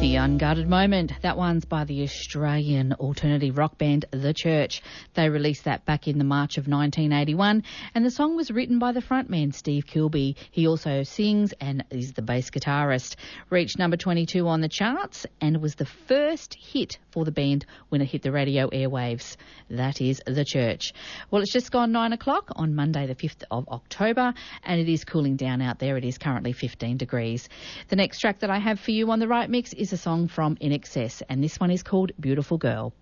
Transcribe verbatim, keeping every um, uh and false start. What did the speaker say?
The Unguarded Moment. That one's by the Australian alternative rock band The Church. They released that back in the March of nineteen eighty-one, and the song was written by the frontman Steve Kilbey. He also sings and is the bass guitarist. Reached number twenty-two on the charts and was the first hit for the band when it hit the radio airwaves. That is The Church. Well, it's just gone nine o'clock on Monday the fifth of October, and it is cooling down out there. It is currently fifteen degrees. The next track that I have for you on the Right Mix is a song from I N X S, and this one is called Beautiful Girl.